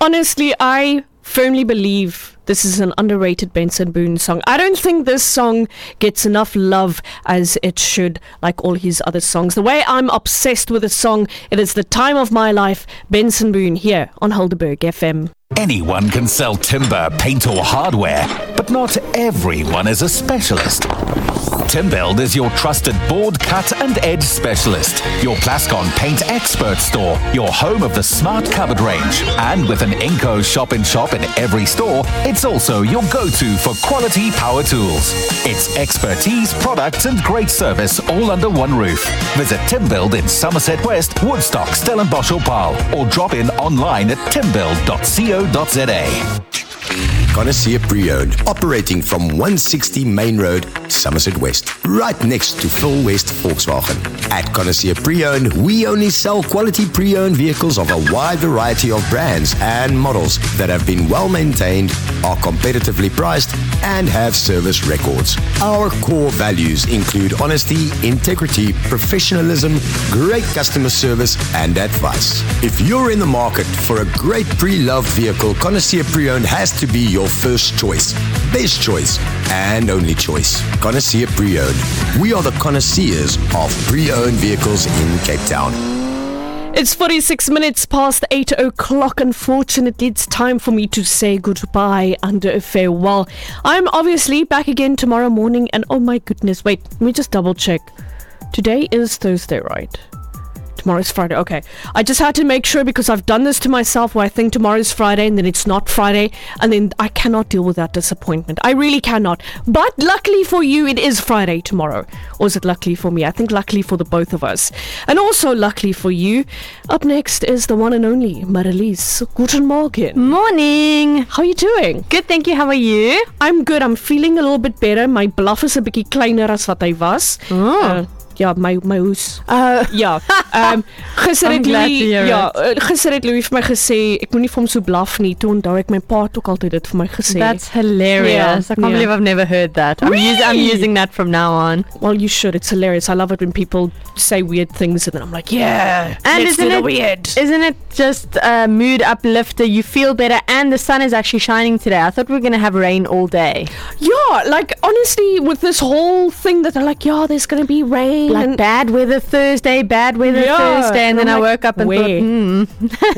Honestly, I firmly believe this is an underrated Benson Boone song. I don't think this song gets enough love as it should, like all his other songs. The way I'm obsessed with this song, it is the time of my life. Benson Boone here on Helderberg FM. Anyone can sell timber, paint or hardware, but not everyone is a specialist. Timbuild is your trusted board, cut and edge specialist, your Plascon paint expert store, your home of the smart cupboard range. And with an Enco shop-in-shop in every store, it's also your go-to for quality power tools. It's expertise, products and great service all under one roof. Visit Timbuild in Somerset West, Woodstock, Stellenbosch or Paarl, or drop in online at timbuild.co.za. Connoisseur Pre-Owned, operating from 160 Main Road, Somerset West, right next to Phil West Volkswagen. At Connoisseur Pre-Owned, we only sell quality pre-owned vehicles of a wide variety of brands and models that have been well maintained, are competitively priced, and have service records. Our core values include honesty, integrity, professionalism, great customer service, and advice. If you're in the market for a great pre-loved vehicle, Connoisseur Pre-Owned has to be your first choice, best choice, and only choice. Connoisseur Pre-Owned. We are the connoisseurs of pre-owned vehicles in Cape Town. It's 46 minutes past 8 o'clock. Unfortunately, it's time for me to say goodbye and a farewell. I'm obviously back again tomorrow morning, and oh my goodness, wait, let me just double check. Today is Thursday, right? Tomorrow's Friday. Okay. I just had to make sure, because I've done this to myself where I think tomorrow's Friday and then it's not Friday, and then I cannot deal with that disappointment. I really cannot. But luckily for you, it is Friday tomorrow. Or is it luckily for me? I think luckily for the both of us. And also luckily for you, up next is the one and only Marlies. Guten Morgen. Morning. How are you doing? Good, thank you. How are you? I'm good. I'm feeling a little bit better. My bluff is 'n bietjie kleiner as wat hy was. Ja, my hoes. Ja. Gister het Louis vir my gesê ek moenie vir hom so blaf nie. Toe onthou ek my pa het ook altyd dit vir my gesê. That's hilarious. I can't believe I've never heard that. I'm using that from now on. Well, you should. It's hilarious. I love it when people say weird things and then I'm like, yeah, and let's do the weird. Isn't it just a mood uplifter? You feel better, and the sun is actually shining today. I thought we were going to have rain all day. Yeah, like honestly, with this whole thing that they're like, yeah, there's going to be rain. Like bad weather Thursday, Thursday, and then I woke up and thought,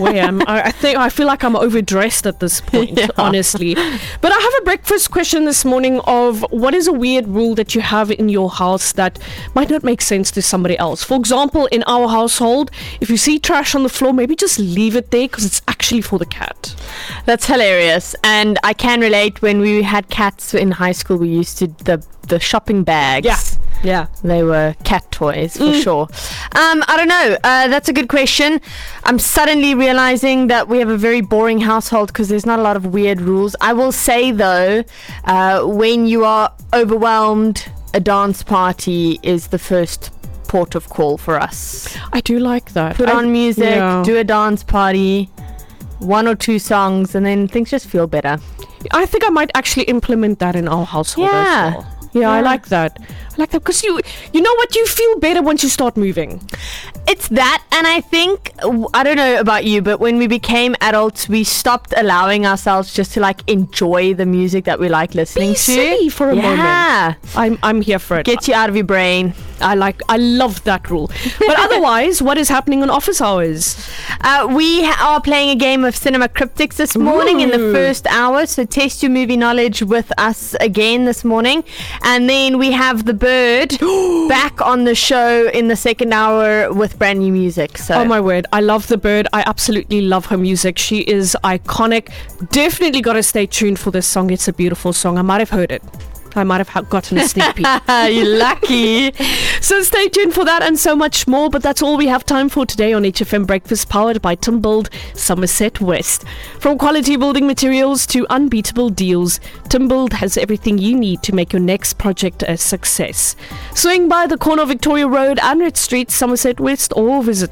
I feel like I'm overdressed at this point, honestly. But I have a breakfast question this morning of what is a weird rule that you have in your house that might not make sense to somebody else. For example, in our household, if you see trash on the floor, maybe just leave it there because it's actually for the cat. That's hilarious, and I can relate. When we had cats in high school, we used to the shopping bags. Yeah, they were cat toys for sure. I don't know. That's a good question. I'm suddenly realizing that we have a very boring household because there's not a lot of weird rules. I will say though, when you are overwhelmed, a dance party is the first port of call for us. I do like that. Put on music, do a dance party, 1 or 2 songs, and then things just feel better. I think I might actually implement that in our household as well. Yeah, I like that. Because you know what? You feel better once you start moving. It's that, and I think, I don't know about you, but when we became adults, we stopped allowing ourselves just to like enjoy the music that we like listening to. Be silly for a moment. I'm here for it. Get you out of your brain. I love that rule. But otherwise, what is happening on office hours? We are playing a game of Cinema Cryptics this morning in the first hour. So test your movie knowledge with us again this morning. And then we have the Bird back on the show in the second hour with brand new music. So. Oh my word, I love the Bird. I absolutely love her music. She is iconic. Definitely got to stay tuned for this song. It's a beautiful song. I might have heard it. I might have gotten a sneak peek. You're lucky. So stay tuned for that and so much more. But that's all we have time for today on HFM Breakfast, powered by Timbuild, Somerset West. From quality building materials to unbeatable deals, Timbuild has everything you need to make your next project a success. Swing by the corner of Victoria Road, Anrit Street, Somerset West, or visit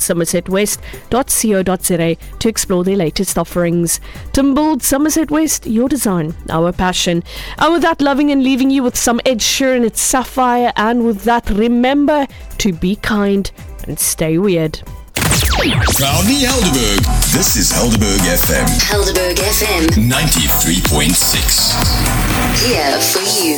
timbuildsomersetwest.co.za to explore their latest offerings. Timbuild, Somerset West, your design, our passion. And with that, loving and leaving you with some Ed Sheeran, it's Sapphire, and with that, remember to be kind and stay weird. Proudly Helderberg. This is Helderberg FM. Helderberg FM 93.6. Here for you.